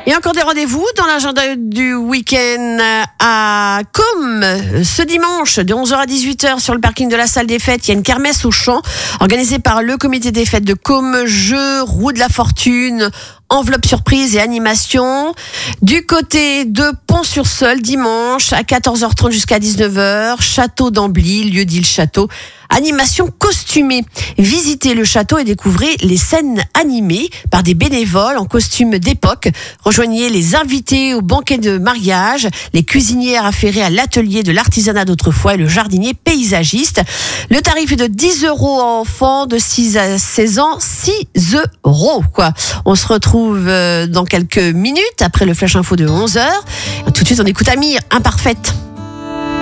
Et encore des rendez-vous dans l'agenda du week-end à Com. Ce dimanche, de 11h à 18h, sur le parking de la salle des fêtes, il y a une kermesse au champ, organisée par le comité des fêtes de Com. Jeux, roue de la fortune, enveloppe surprise et animation. Du côté de Pont-sur-Seulles, dimanche, à 14h30 jusqu'à 19h, château d'Ambly, lieu dit le château. Animation costumée. Visitez le château et découvrez les scènes animées par des bénévoles en costume d'époque. Rejoignez les invités au banquet de mariage, les cuisinières affairées à l'atelier de l'artisanat d'autrefois et le jardinier paysagiste. Le tarif est de 10 € enfants de 6 à 16 ans, 6 €, quoi. On se retrouve dans quelques minutes après le Flash Info de 11h. Tout de suite, on écoute Amir, Imparfaite.